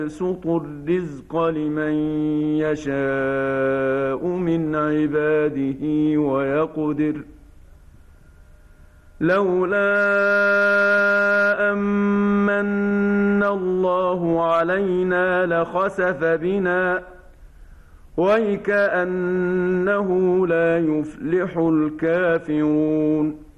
يبسط الرزق لمن يشاء من عباده ويقدر لولا أمن الله علينا لخسف بنا ويكأنه لا يفلح الكافرون.